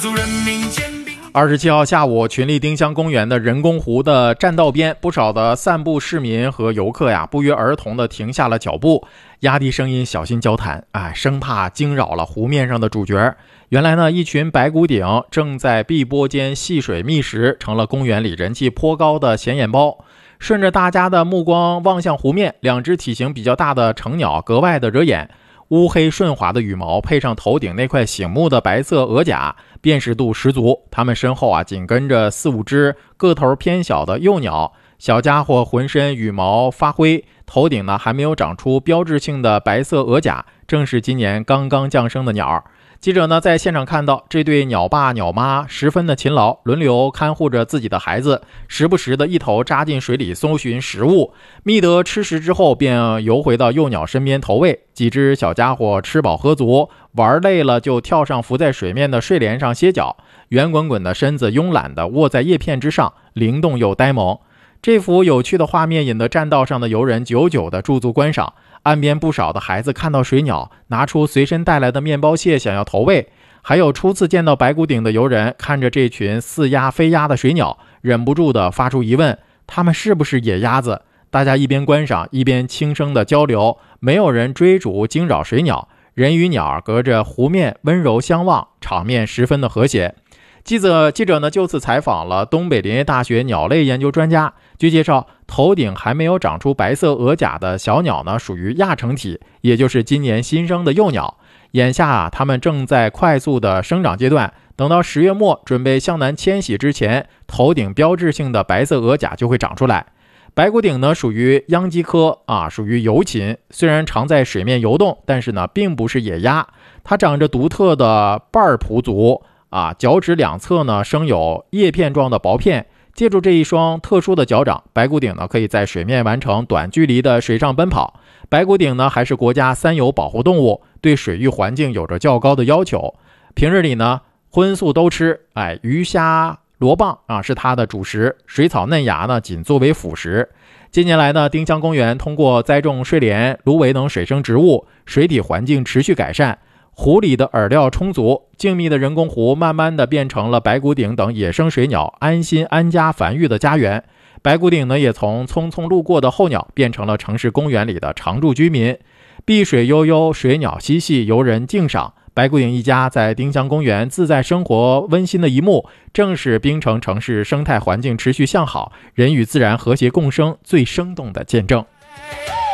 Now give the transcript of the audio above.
27号下午，群力丁香公园的人工湖的栈道边，不少的散步市民和游客呀，不约而同的停下了脚步，压低声音小心交谈，生怕惊扰了湖面上的主角。原来呢，一群白骨顶正在碧波间戏水觅食，成了公园里人气颇高的显眼包。顺着大家的目光望向湖面，两只体型比较大的成鸟格外的惹眼，乌黑顺滑的羽毛配上头顶那块醒目的白色额甲，辨识度十足。它们身后紧跟着4-5只个头偏小的幼鸟，小家伙浑身羽毛发灰，头顶呢还没有长出标志性的白色额甲，正是今年刚刚降生的鸟。记者呢在现场看到这对鸟爸鸟妈十分的勤劳，轮流看护着自己的孩子，时不时的一头扎进水里搜寻食物，觅得吃食之后便游回到幼鸟身边投喂。几只小家伙吃饱喝足，玩累了就跳上浮在水面的睡莲上歇脚，圆滚滚的身子慵懒地卧在叶片之上，灵动又呆萌。这幅有趣的画面引得栈道上的游人久久地驻足观赏，岸边不少的孩子看到水鸟，拿出随身带来的面包屑想要投喂，还有初次见到白骨顶的游人看着这群似鸭非鸭的水鸟，忍不住地发出疑问，它们是不是野鸭子？大家一边观赏一边轻声的交流，没有人追逐惊扰水鸟，人与鸟隔着湖面温柔相望，场面十分的和谐。记者呢就此采访了东北林业大学鸟类研究专家。据介绍，头顶还没有长出白色额甲的小鸟呢，属于亚成体，也就是今年新生的幼鸟。眼下它们正在快速的生长阶段，等到10月末准备向南迁徙之前，头顶标志性的白色额甲就会长出来。白骨顶呢属于秧鸡科属于游禽，虽然常在水面游动，但是呢并不是野鸭。它长着独特的瓣蹼足脚趾两侧呢生有叶片状的薄片，借助这一双特殊的脚掌，白骨顶呢可以在水面完成短距离的水上奔跑。白骨顶呢还是国家3有保护动物，对水域环境有着较高的要求。平日里呢荤素都吃，鱼虾螺蚌是它的主食，水草嫩芽呢仅作为辅食。近年来呢，丁香公园通过栽种睡莲、芦苇等水生植物，水体环境持续改善，湖里的饵料充足，静谧的人工湖慢慢的变成了白骨顶等野生水鸟安心安家繁育的家园。白骨顶呢也从匆匆路过的候鸟变成了城市公园里的常住居民。碧水悠悠，水鸟嬉戏，游人竞赏。白骨顶一家在丁香公园自在生活温馨的一幕，正是槟城城市生态环境持续向好，人与自然和谐共生最生动的见证。